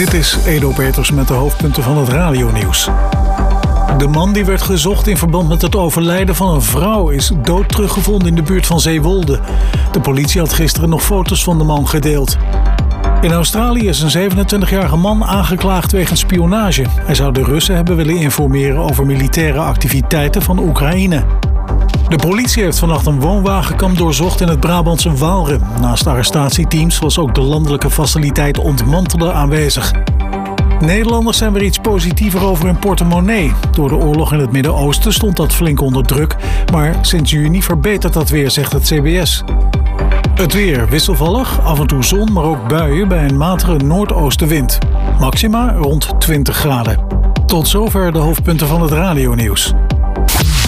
Dit is Edo Peters met de hoofdpunten van het radionieuws. De man die werd gezocht in verband met het overlijden van een vrouw is dood teruggevonden in de buurt van Zeewolde. De politie had gisteren nog foto's van de man gedeeld. In Australië is een 27-jarige man aangeklaagd wegens spionage. Hij zou de Russen hebben willen informeren over militaire activiteiten van Oekraïne. De politie heeft vannacht een woonwagenkamp doorzocht in het Brabantse Waalre. Naast arrestatieteams was ook de landelijke faciliteit ontmantelen aanwezig. Nederlanders zijn weer iets positiever over hun portemonnee. Door de oorlog in het Midden-Oosten stond dat flink onder druk. Maar sinds juni verbetert dat weer, zegt het CBS. Het weer wisselvallig, af en toe zon, maar ook buien bij een matige noordoostenwind. Maxima rond 20 graden. Tot zover de hoofdpunten van het radionieuws.